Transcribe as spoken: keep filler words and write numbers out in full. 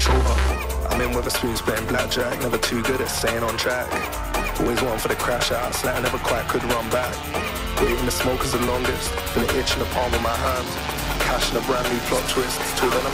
control her. I'm in with a spoons playing blackjack, never too good at staying on track. Always one for the crash out, like I never quite could run back. Waving the smoke is the longest, feel it itch in the palm of my hand. Cash in a brand new plot twist, till then I'm